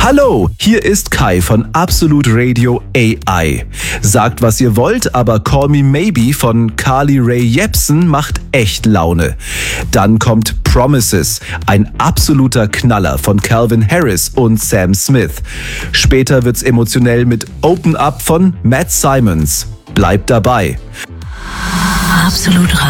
Hallo, hier ist Kai von Absolute Radio AI. Sagt, was ihr wollt, aber Call Me Maybe von Carly Rae Jepsen macht echt Laune. Dann kommt Promises, ein absoluter Knaller von Calvin Harris und Sam Smith. Später wird's emotionell mit Open Up von Matt Simons. Bleibt dabei. Absolut